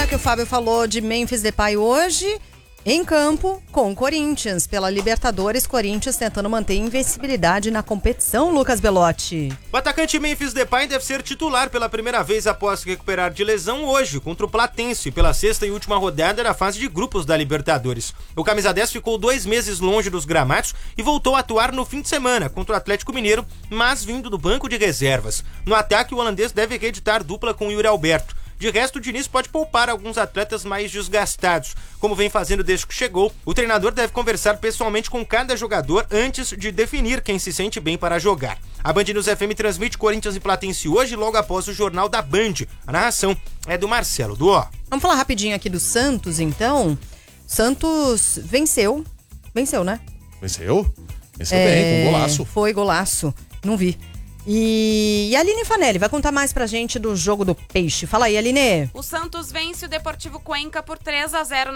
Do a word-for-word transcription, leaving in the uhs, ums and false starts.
partida que o Fábio falou de Memphis Depay hoje, em campo com o Corinthians. Pela Libertadores, Corinthians tentando manter invencibilidade na competição, Lucas Belotti. O atacante Memphis Depay deve ser titular pela primeira vez após se recuperar de lesão hoje contra o Platense, pela sexta e última rodada da fase de grupos da Libertadores. O camisa dez ficou dois meses longe dos gramados e voltou a atuar no fim de semana contra o Atlético Mineiro, mas vindo do banco de reservas. No ataque, o holandês deve reeditar dupla com Yuri Alberto. De resto, o Diniz pode poupar alguns atletas mais desgastados, como vem fazendo desde que chegou. O treinador deve conversar pessoalmente com cada jogador antes de definir quem se sente bem para jogar. A Band News F M transmite Corinthians e Platense hoje, logo após o Jornal da Band. A narração é do Marcelo Duó. Vamos falar rapidinho aqui do Santos, então. Santos venceu. Venceu, né? Venceu? Venceu é... bem, com golaço. Foi golaço. Não vi. E, e a Aline Fanelli vai contar mais pra gente do jogo do Peixe. Fala aí, Aline. O Santos vence o Deportivo Cuenca por três a zero